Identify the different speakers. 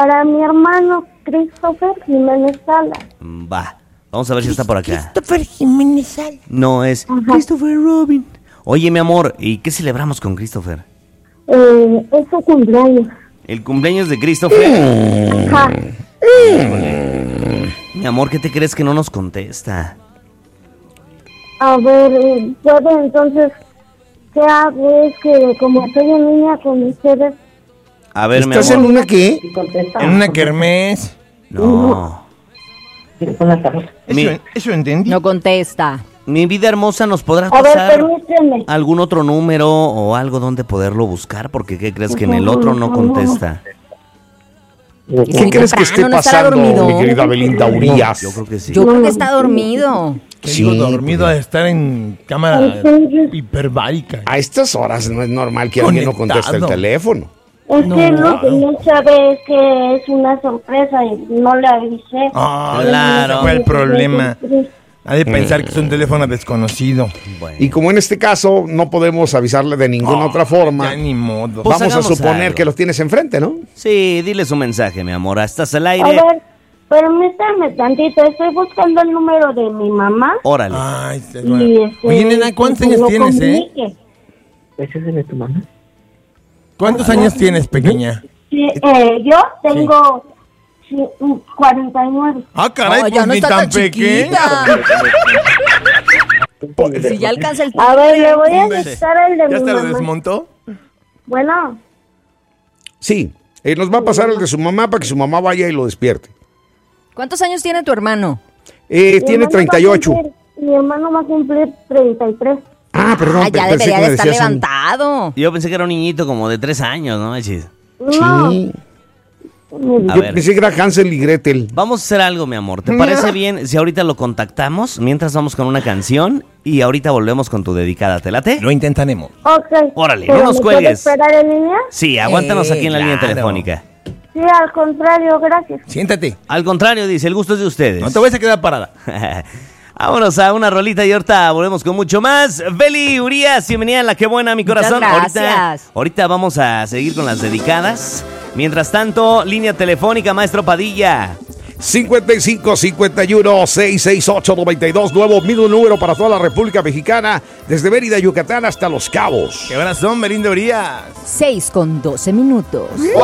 Speaker 1: Para mi hermano Christopher Jiménez Salas.
Speaker 2: Va, vamos a ver si está por acá.
Speaker 3: Christopher Jiménez Salas.
Speaker 2: No, es Christopher Robin. Oye, mi amor, ¿y qué celebramos con Christopher?
Speaker 1: Es su cumpleaños.
Speaker 2: ¿El cumpleaños de Christopher?
Speaker 1: Ajá.
Speaker 2: Mi amor, ¿qué te crees que no nos contesta?
Speaker 1: A ver, puede entonces, ¿qué hago? Es que como estoy en línea con ustedes.
Speaker 2: A ver, mi
Speaker 3: ¿Estás
Speaker 2: amor.
Speaker 3: en una qué?
Speaker 4: En una kermés.
Speaker 2: No.
Speaker 4: Eso entendí.
Speaker 5: No contesta.
Speaker 2: Mi vida hermosa, ¿nos podrás
Speaker 1: A ver,
Speaker 2: pasar
Speaker 1: permíteme.
Speaker 2: algún otro número o algo donde poderlo buscar? Porque ¿qué crees que en el otro no contesta?
Speaker 3: ¿Qué crees que esté
Speaker 5: ¿no estará
Speaker 3: pasando,
Speaker 5: dormido?
Speaker 3: mi querida Belinda Urias?
Speaker 2: Yo creo que sí.
Speaker 5: Yo creo que está dormido.
Speaker 3: Sí,
Speaker 4: Digo, dormido a estar en cámara hiperbárica.
Speaker 3: A estas horas no es normal que alguien no conteste el
Speaker 4: Conectado.
Speaker 3: teléfono.
Speaker 1: Es que lo que no sabe es que es una sorpresa y no le avisé.
Speaker 4: Ah,
Speaker 2: Claro.
Speaker 4: ese fue el problema. Ha de pensar que es un teléfono desconocido.
Speaker 2: Bueno.
Speaker 3: Y como en este caso no podemos avisarle de ninguna otra forma,
Speaker 4: Ya ni modo.
Speaker 2: Pues
Speaker 3: vamos a
Speaker 2: hagamos
Speaker 3: suponer
Speaker 2: algo.
Speaker 3: que los tienes enfrente, ¿no?
Speaker 2: Sí, dile su mensaje, mi amor. Estás al
Speaker 1: A
Speaker 2: aire.
Speaker 1: ver, permítame tantito. Estoy buscando el número de mi mamá.
Speaker 2: Órale.
Speaker 4: Ay,
Speaker 1: Y
Speaker 4: Oye, nena, ¿cuántos
Speaker 1: que
Speaker 4: años
Speaker 1: lo
Speaker 4: tienes,
Speaker 1: comunique.
Speaker 6: ¿Ese es de tu mamá?
Speaker 4: ¿Cuántos años tienes, pequeña?
Speaker 1: Sí, yo tengo 49.
Speaker 4: Ah, caray,
Speaker 5: No,
Speaker 4: pues
Speaker 5: ya no
Speaker 4: ni
Speaker 5: está
Speaker 4: tan
Speaker 5: tan chiquita.
Speaker 4: pequeña.
Speaker 5: Si ya alcanza el
Speaker 1: A ver, le voy a
Speaker 4: Hombre.
Speaker 1: dictar el de
Speaker 4: ¿Ya
Speaker 1: mi
Speaker 4: te lo
Speaker 1: mamá.
Speaker 4: desmontó?
Speaker 1: Bueno,
Speaker 3: Sí, nos va a pasar el de su mamá para que su mamá vaya y lo despierte.
Speaker 5: ¿Cuántos años tiene tu hermano?
Speaker 1: mi
Speaker 3: Tiene
Speaker 1: hermano
Speaker 3: 38.
Speaker 1: mi hermano va a cumplir 33.
Speaker 3: Ah, perdón,
Speaker 5: Ah, ya
Speaker 3: pensé
Speaker 5: debería
Speaker 3: que
Speaker 5: de
Speaker 3: me
Speaker 5: estar
Speaker 3: decías un-
Speaker 5: levantado.
Speaker 2: Yo pensé que era un niñito como de 3 años, ¿no? Chis?
Speaker 1: No,
Speaker 3: Sí,
Speaker 2: A
Speaker 3: yo
Speaker 2: ver.
Speaker 3: pensé que era Hansel y Gretel.
Speaker 2: Vamos a hacer algo, mi amor. ¿Te parece bien si ahorita lo contactamos mientras vamos con una canción y ahorita volvemos con tu dedicada? ¿Te late?
Speaker 4: Lo intentaremos.
Speaker 1: ok.
Speaker 2: Órale,
Speaker 1: ¿Pero
Speaker 2: no nos
Speaker 1: me puede
Speaker 2: cuelgues.
Speaker 1: esperar en línea?
Speaker 2: Sí, aguántanos aquí en la línea
Speaker 4: claro.
Speaker 2: telefónica.
Speaker 1: Sí, al contrario, gracias.
Speaker 4: Siéntate.
Speaker 2: Al contrario, dice, el gusto es de ustedes.
Speaker 4: No te vayas a quedar parada.
Speaker 2: Vámonos a una rolita y ahorita volvemos con mucho más. Beli Urias, bienvenida a La Qué Buena, mi corazón.
Speaker 5: Muchas gracias.
Speaker 2: Ahorita vamos a seguir con las dedicadas. Mientras tanto, línea telefónica, maestro Padilla.
Speaker 3: 55 51 668 92, nuevo mismo número para toda la República Mexicana, desde Mérida, Yucatán hasta Los Cabos.
Speaker 4: ¿Qué horas son, Belinda Urias?
Speaker 5: 6:12.